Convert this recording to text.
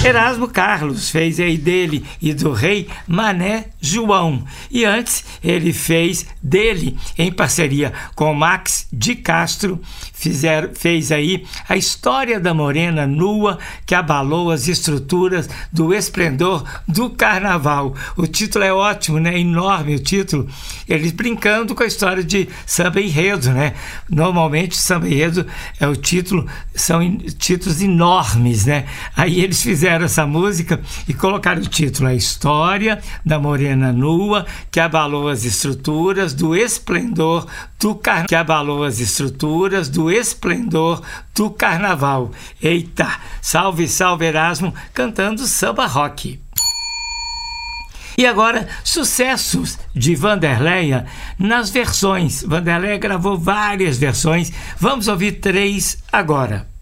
Erasmo Carlos fez aí dele e do rei Mané João. E antes ele fez dele, em parceria com Max de Castro, fez aí a história da morena nua que abalou as estruturas do esplendor do carnaval. O título é ótimo, né? Enorme o título. Eles brincando com a história de samba enredo, né? Normalmente samba enredo é o título, são títulos enormes, né? Aí eles fizeram essa música e colocaram o título: A História da Morena Nua que abalou as estruturas do esplendor do carnaval. Eita, salve, salve Erasmo, cantando samba rock. E agora, sucessos de Wanderleia nas versões. Wanderleia gravou várias versões, vamos ouvir 3 agora.